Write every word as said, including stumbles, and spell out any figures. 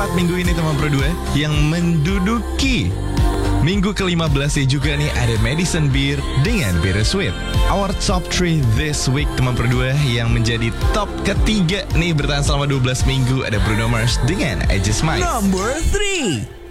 keempat minggu ini teman Pro dua yang menduduki minggu ke lima belas juga nih ada Madison Beer dengan Bittersweet. Our top three this week teman Pro dua yang menjadi top ketiga nih bertahan selama dua belas minggu ada Bruno Mars dengan I Just Might. Number three.